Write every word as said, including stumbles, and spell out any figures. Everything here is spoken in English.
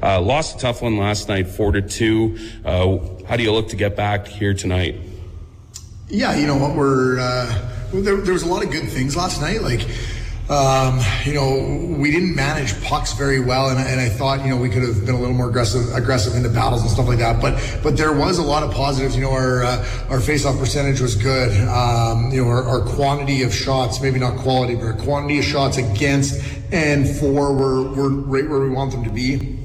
Uh, lost a tough one last night, four to two. Uh, how do you look to get back here tonight? Yeah, you know what, we're uh, there, there was a lot of good things last night. Like, um, you know, we didn't manage pucks very well, and, and I thought, you know, we could have been a little more aggressive, aggressive into battles and stuff like that. But but there was a lot of positives. You know, our uh, our face-off percentage was good. Um, you know, our, our quantity of shots, maybe not quality, but our quantity of shots against and for were were right where we want them to be.